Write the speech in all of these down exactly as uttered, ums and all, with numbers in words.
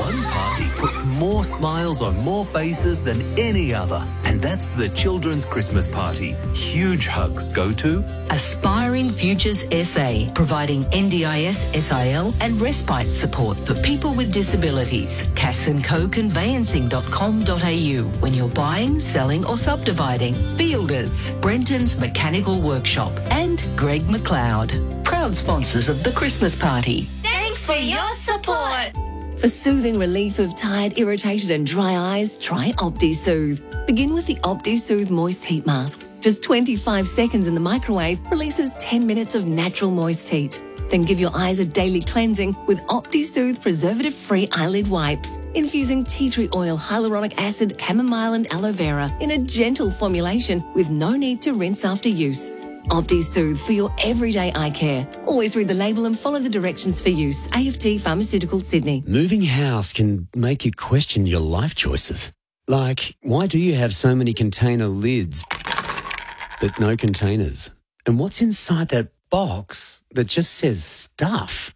One party puts more smiles on more faces than any other, and that's the Children's Christmas Party. Huge hugs go to Aspiring Futures S A, providing N D I S, S I L and respite support for people with disabilities. cass and co conveyancing dot com dot a u. When you're buying, selling or subdividing. Fielders, Brenton's Mechanical Workshop and Greg McLeod, proud sponsors of the Christmas Party. Thanks for your support. For soothing relief of tired, irritated and dry eyes, try OptiSoothe. Begin with the OptiSoothe Moist Heat Mask. Just twenty-five seconds in the microwave releases ten minutes of natural moist heat. Then give your eyes a daily cleansing with OptiSoothe preservative-free eyelid wipes, infusing tea tree oil, hyaluronic acid, chamomile and aloe vera in a gentle formulation with no need to rinse after use. OptiSoothe for your everyday eye care. Always read the label and follow the directions for use. A F T Pharmaceutical, Sydney. Moving house can make you question your life choices. Like, why do you have so many container lids but no containers? And what's inside that box that just says stuff?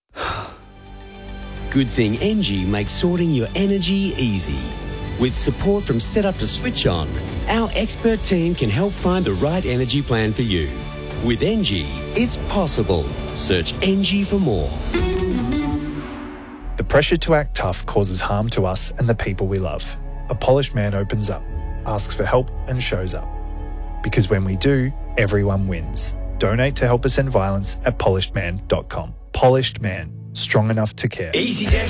Good thing Engie makes sorting your energy easy. With support from Setup to Switch On, our expert team can help find the right energy plan for you. With Engie, it's possible. Search Engie for more. The pressure to act tough causes harm to us and the people we love. A polished man opens up, asks for help and shows up. Because when we do, everyone wins. Donate to help us end violence at polished man dot com. Polished Man, strong enough to care. Easy Deck